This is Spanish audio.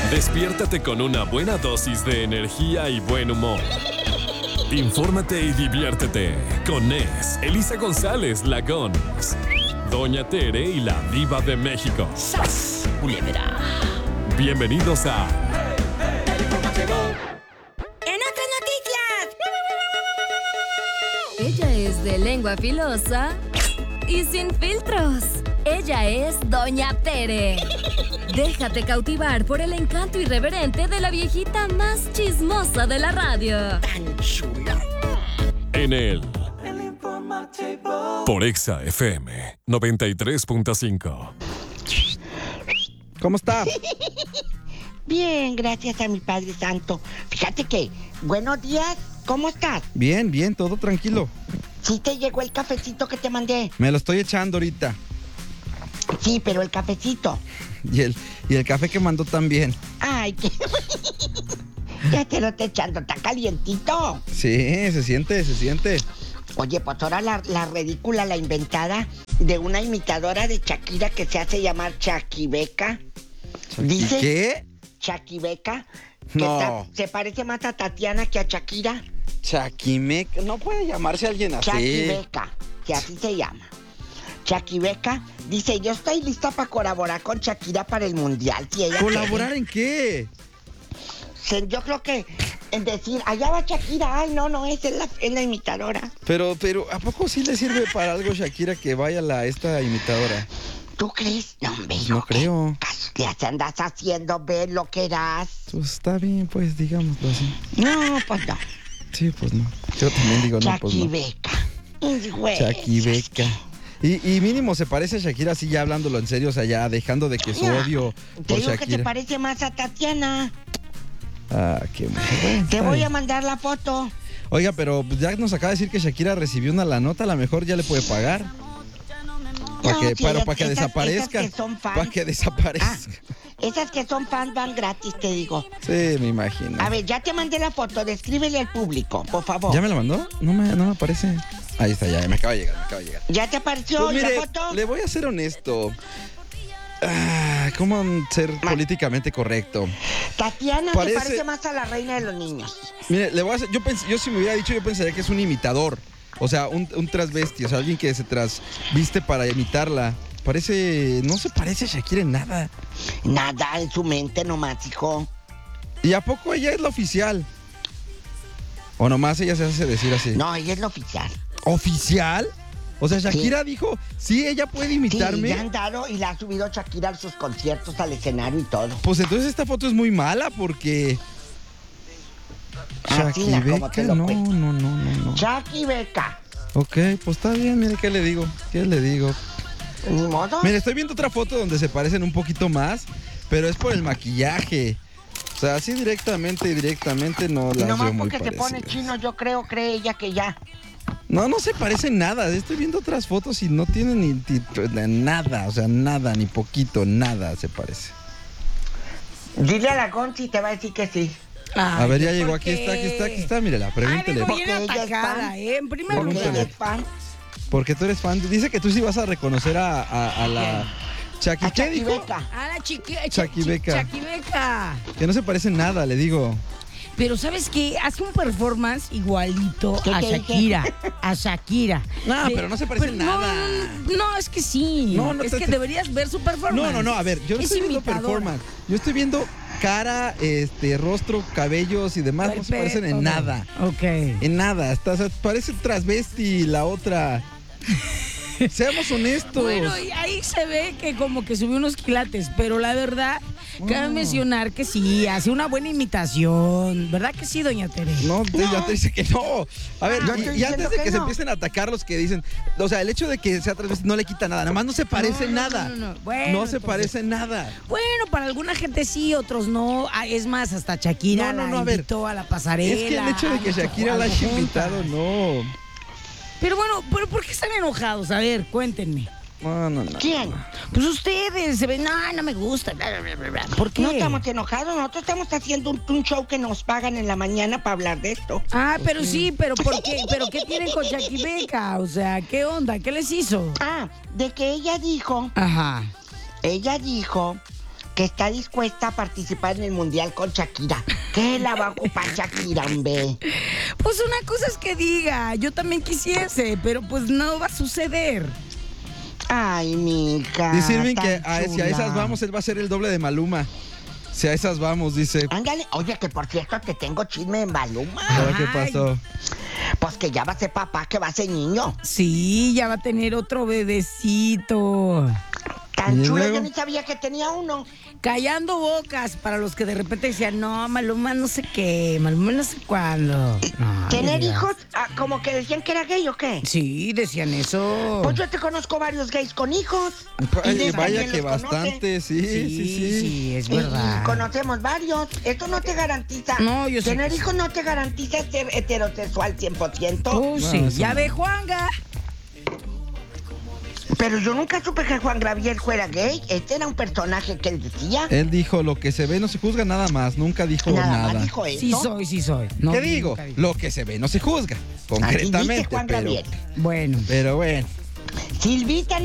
Despiértate con una buena dosis de energía y buen humor. Infórmate y diviértete con Elisa González, la Gons, Doña Tere y la Diva de México. ¡Sas, culebra! Bienvenidos a En otras noticias. Ella es de lengua filosa y sin filtros. Ella es Doña Tere. Déjate cautivar por el encanto irreverente de la viejita más chismosa de la radio. Tan chula. En el por Exa FM 93.5. ¿Cómo está? Bien, gracias a mi Padre Santo. Fíjate que, buenos días, ¿cómo estás? Bien, bien, todo tranquilo. ¿Sí te llegó el cafecito que te mandé? Me lo estoy echando ahorita. Sí, pero el cafecito. Y el café que mandó también. Ay, qué... Ya te lo estoy echando, está calientito. Sí, se siente. Oye, pues ahora la ridícula, la inventada de una imitadora de Shakira que se hace llamar Chaquibeca. Dice ¿Qué? Chaquibeca, que No. se parece más a Tatiana que a Shakira. Chaquimeca. No puede llamarse alguien así. Chaquibeca, que así se llama. Chaquibeca dice, yo estoy lista para colaborar con Shakira para el Mundial. Si ella ¿Colaborar en qué? yo creo que en decir, allá va Shakira, ay, no, esa es la imitadora. Pero, ¿a poco sí le sirve para algo Shakira que vaya esta imitadora? ¿Tú crees? No, hombre, No creo. Ya te andas haciendo ver lo que eras. Pues está bien, pues, digámoslo así. No, pues no. Sí, pues no. Yo también digo no, pues no. Chaquibeca. Chaquibeca. Y mínimo se parece a Shakira así ya hablándolo en serio, o sea, ya dejando de que su odio Te por digo Shakira. que te parece más a Tatiana. Ah, qué bueno. Te voy a mandar la foto. Oiga, pero pues, ya nos acaba de decir que Shakira recibió la nota, a lo mejor ya le puede pagar. Para que desaparezca. Para que desaparezca. Esas que son fans van gratis, te digo. Sí, me imagino. A ver, ya te mandé la foto, descríbele al público, por favor. ¿Ya me la mandó? No me aparece. Ahí está, ya me acaba de llegar. ¿Ya te apareció Pues mire, la foto? le voy a ser honesto. ¿Cómo ser políticamente correcto? Tatiana se parece más a la reina de los niños. Mire, le voy a hacer, yo si me hubiera dicho, yo pensaría que es un imitador. O sea, un transvesti, o sea, alguien que se trasviste para imitarla. No se parece a Shakira en nada. Nada, en su mente nomás, hijo. ¿Y a poco ella es la oficial? ¿O nomás ella se hace decir así? No, ella es la oficial. ¿Oficial? O sea, Shakira dijo, sí, ella puede imitarme. Sí, ya han dado y la ha subido Shakira a sus conciertos, al escenario y todo. Pues entonces esta foto es muy mala porque... Chaquibeca, no. Chaquibeca. Ok, pues está bien, mire, ¿qué le digo? Ni modo. Mire, estoy viendo otra foto donde se parecen un poquito más, pero es por el maquillaje. O sea, así directamente no las veo nomás muy porque se pone parecidas. chino, yo creo, cree ella que ya. No se parecen nada. Estoy viendo otras fotos y no tienen ni nada, o sea, nada, ni poquito, nada se parece. Dile a la Gonzi y te va a decir que sí. A ver, ya llegó, aquí está, mírela, pregúntele. Ay, bien atacada, en primer Porque lugar. ella es fan. Porque tú eres fan. Dice que tú sí vas a reconocer a la Chaki. A ¿Qué dijo? Chaquibeca. A la Chaquibeca. Chaquibeca. Que no se parecen nada, le digo. Pero ¿sabes qué? Hace un performance igualito ¿Qué a te Shakira. A Shakira. No, pero no se parece nada. No, es que sí. No, es que deberías ver su performance. No, a ver, yo no estoy viendo performance. Yo estoy viendo cara, rostro, cabellos y demás. No se parecen en nada. Ok. En nada. O sea, parece transvesti la otra. Seamos honestos. Bueno, y ahí se ve que como que subió unos quilates, pero la verdad, cabe mencionar que sí, hace una buena imitación. ¿Verdad que sí, doña Tere? No, ya te dice que no. A ver, Yo estoy y antes diciendo de que que se no. empiecen a atacar los que dicen, o sea, el hecho de que sea transvesti no le quita nada, nada más no se parece en nada. No. Bueno, No se entonces, parece en nada. Bueno, para alguna gente sí, otros no. Ah, es más, hasta Shakira No, la a ver. invitó a la pasarela. Es que el hecho de que Shakira la haya invitado, no. Pero bueno, ¿por qué están enojados? A ver, cuéntenme. No. ¿Quién? Pues ustedes se ven, no me gusta, bla, bla, bla, bla. ¿Por qué? No estamos enojados, nosotros estamos haciendo un show que nos pagan en la mañana para hablar de esto. Ah, pero sí, pero ¿por qué? ¿Pero qué tienen con Chaquibeca? O sea, ¿qué onda? ¿Qué les hizo? De que ella dijo Ajá. que está dispuesta a participar en el Mundial con Shakira. ¿Qué la va a ocupar Shakira, hombre? Pues una cosa es que diga, yo también quisiese, pero pues no va a suceder. Ay, mija. Dice Irving tan que si a esas chula. vamos, él va a ser el doble de Maluma. Si a esas vamos, dice. Ándale, oye, que por cierto te tengo chisme en Maluma. ¿Ahora qué Ay. pasó? Pues que ya va a ser papá, que va a ser niño. Sí, ya va a tener otro bebecito. Tan ¿Y chulo, luego? yo ni sabía que tenía uno. Callando bocas para los que de repente decían, no, Maluma no sé qué, Maluma no sé cuándo. No, ¿Tener de veras. hijos? Como que decían que era gay o qué. Sí, decían eso. Pues yo te conozco varios gays con hijos. Ay, Inés vaya también que los conoce. bastante, sí. Sí, es Y verdad. conocemos varios. Esto no te garantiza. No, yo sé Tener que hijos no te garantiza ser heterosexual 100%. Oh, sí, No, ya sí. ve, Juanga. Pero yo nunca supe que Juan Gabriel fuera gay. Este era un personaje que él decía. Él dijo, lo que se ve no se juzga nada más. Nunca dijo Nada nada. más dijo eso. Sí soy. No, ¿Qué digo? nunca dije. Lo que se ve no se juzga. Así Concretamente. dice Juan Gabriel. Bueno. Pero bueno. Silvita